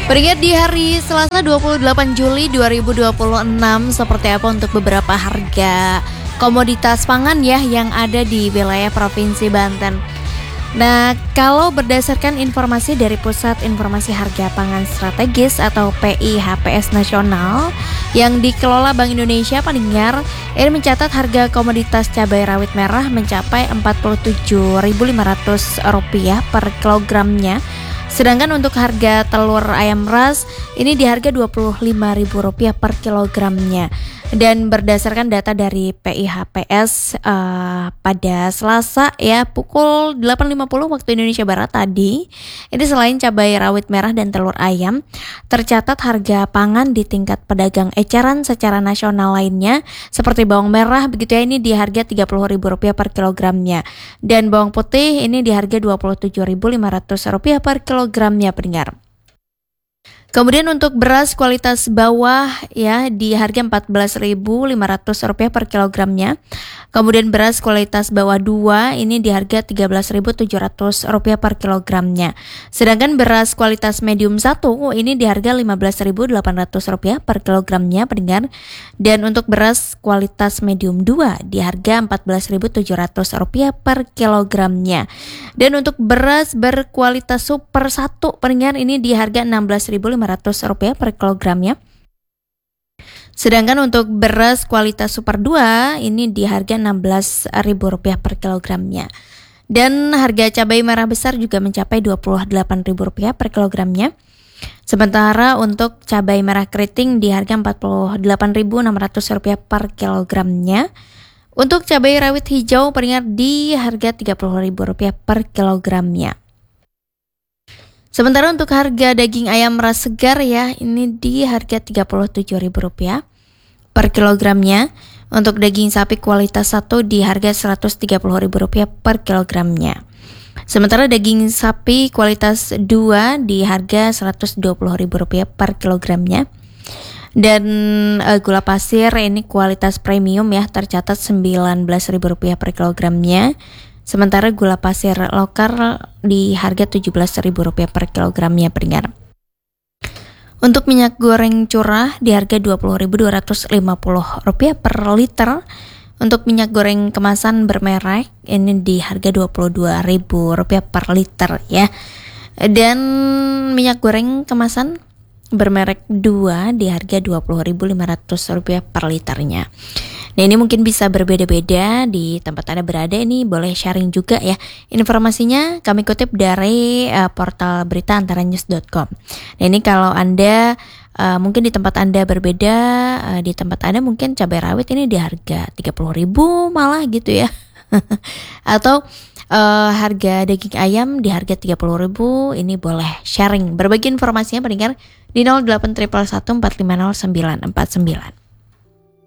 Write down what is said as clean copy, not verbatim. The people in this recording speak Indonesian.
Peringkat di hari Selasa 28 Juli 2026, seperti apa untuk beberapa harga komoditas pangan ya yang ada di wilayah Provinsi Banten. Nah, kalau berdasarkan informasi dari Pusat Informasi Harga Pangan Strategis atau PIHPS Nasional yang dikelola Bank Indonesia, pendengar, ini mencatat harga komoditas cabai rawit merah mencapai Rp47.500 per kilogramnya. Sedangkan untuk harga telur ayam ras ini di harga Rp25.000 per kilogramnya. Dan berdasarkan data dari PIHPS pada Selasa ya pukul 8.50 waktu Indonesia Barat tadi, ini selain cabai rawit merah dan telur ayam, tercatat harga pangan di tingkat pedagang eceran secara nasional lainnya seperti bawang merah begitu ya, ini di harga Rp30.000 per kilogramnya. Dan bawang putih ini di harga Rp27.500 per kilogramnya, pendengar. Kemudian untuk beras kualitas bawah ya di harga Rp14.500 per kilogramnya. Kemudian beras kualitas bawah 2 ini di harga Rp13.700 per kilogramnya. Sedangkan beras kualitas medium 1 ini di harga Rp15.800 per kilogramnya, pendengar. Dan untuk beras kualitas medium 2 di harga Rp14.700 per kilogramnya. Dan untuk beras berkualitas super 1, pendengar, ini di harga Rp16.500 per kilogramnya. Sedangkan untuk beras kualitas super 2 ini di harga Rp16.000 per kilogramnya. Dan harga cabai merah besar juga mencapai Rp28.000 per kilogramnya. Sementara untuk cabai merah keriting di harga Rp48.600 per kilogramnya. Untuk cabai rawit hijau pendengar di harga Rp30.000 per kilogramnya. Sementara untuk harga daging ayam ras segar ya, ini di harga Rp37.000 per kilogramnya. Untuk daging sapi kualitas 1 di harga Rp130.000 per kilogramnya. Sementara daging sapi kualitas 2 di harga Rp120.000 per kilogramnya. Dan gula pasir ini kualitas premium ya, tercatat Rp19.000 per kilogramnya. Sementara gula pasir lokal di harga Rp17.000 per kilogramnya, pendengar. Untuk minyak goreng curah di harga Rp20.250 per liter. Untuk minyak goreng kemasan bermerek ini di harga Rp22.000 per liter ya. Dan minyak goreng kemasan bermerek 2 di harga Rp20.500 per liternya. Nah, ini mungkin bisa berbeda-beda di tempat Anda berada. Ini boleh sharing juga ya. Informasinya kami kutip dari portal berita antaranews.com. Nah, ini kalau Anda mungkin di tempat Anda berbeda, di tempat Anda mungkin cabai rawit ini di harga Rp30.000 malah gitu ya. Atau harga daging ayam di harga Rp30.000, ini boleh sharing. Berbagi informasinya pendengar di 0811 450 949.